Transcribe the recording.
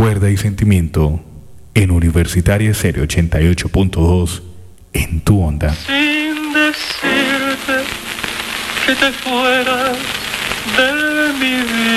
Cuerda y sentimiento en Universitaria Stereo 88.2 en tu onda. Sin decirte que te fueras de mi vida.